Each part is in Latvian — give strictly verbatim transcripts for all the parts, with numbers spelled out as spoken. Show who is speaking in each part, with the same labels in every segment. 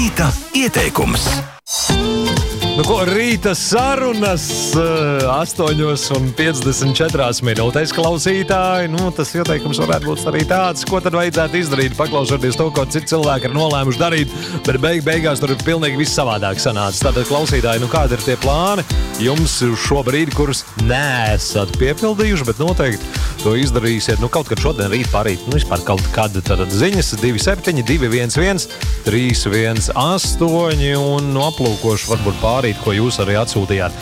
Speaker 1: Rīta ieteikums.
Speaker 2: Nu, ko rīta sarunas astoņos un piecdesmit četrās minūtēs, klausītāji. Nu, tas ieteikums varētu būt arī tāds, ko tad vajadzētu izdarīt, paklausoties to, ko citi cilvēki ir nolēmuši darīt, bet beig beigās tur ir pilnīgi viss savādāk sanācis. Tātad, klausītāji, nu kādi ir tie plāni jums šobrīd, kurus neesat piepildījuši, bet noteikti to izdarīsiet, nu, kaut kad šodien, rīt, parīt, nu, vispār kaut kāda tātad ziņas divi septiņi, divi viens viens, trīs viens astoņi un nu, aplūkošu varbūt pārīt, ko jūs arī atsūtījāt.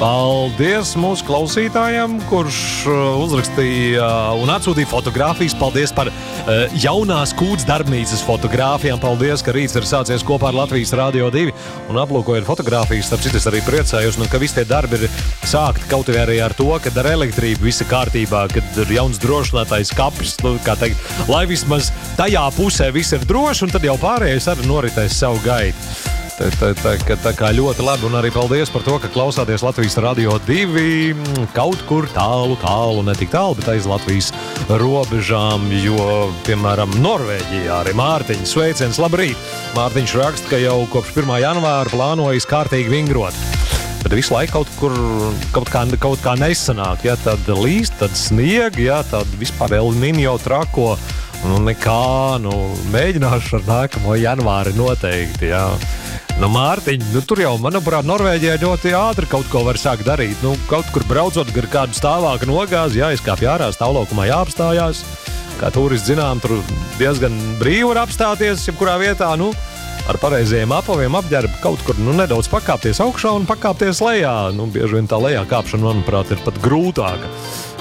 Speaker 2: Paldies mūsu klausītājam, kurš uzrakstīja un atsūtīja fotogrāfijas. Paldies par uh, jaunās Kūts darbnīcas fotogrāfijām. Paldies, ka rīts ir sācies kopā ar Latvijas Rādio divi un aplūkojot fotogrāfijas. Starp citu, es arī priecājos, nu, ka visi tie darbi ir sākti kaut arī ar to, kad ar elektrību visi kārtībā, kad ir jauns drošinātais kapis, nu, kā teikt, lai vismaz tajā pusē viss ir droši, un tad jau pārējais arī noritēs savu gaitu. Tā, tā, tā, tā, tā kā ļoti labi, un arī paldies par to, ka klausāties Latvijas Rādio divi kaut kur tālu, tālu, ne tik tālu, bet aiz Latvijas robežām, jo, piemēram, Norvēģijā arī Mārtiņš sveiciens, labrīt. Mārtiņš raksta, ka jau kopš pirmā janvāra plānojas kārtīgi vingrot. Bet visu laiku kaut kur kaut kā, kaut kā nesanāk, ja, tad līst, tad snieg, ja, tad vispār El Niño trako, nu nekā, nu mēģināšu ar nākamo janvāri noteikti, jā. Nu, Mārtiņ, nu, tur jau, manuprāt, Norvēģijā ļoti ātri kaut ko var sākt darīt. Nu, kaut kur braucot gar kādu stāvāku nogāzi, jāizkāpj ārā, stāvlaukumā jāapstājās. Kā turisti zinām, tur diezgan brīvi var apstāties, jebkurā vietā, nu, ar pareizajiem apaviem apģērbu kaut kur, nu, nedaudz pakāpties augšā un pakāpties lejā. Nu, bieži vien tā lejā kāpšana, manuprāt, ir pat grūtāka.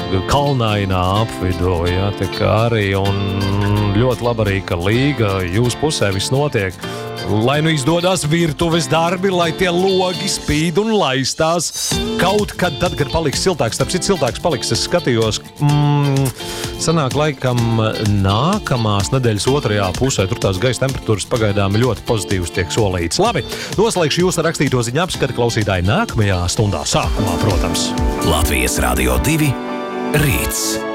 Speaker 2: Kalnainā apvidū, jā, tā kā arī, un ļoti labi arī, ka līga jūs pusē viss notiek. Lai nu izdodas virtuves darbi, lai tie logi spīd un laistās kaut kad tad, kad paliks siltāks. Starp citu siltāks paliks, es skatījos, mm, sanāk laikam nākamās nedēļas otrajā pusē. Tur tās gaisa temperatūras pagaidām ļoti pozitīvas tiek solītas. Labi, noslēgšu jūs ar rakstīto ziņu apskati klausītāji nākamajā stundā sākumā, protams.
Speaker 1: Latvijas Rādio divi Rīts.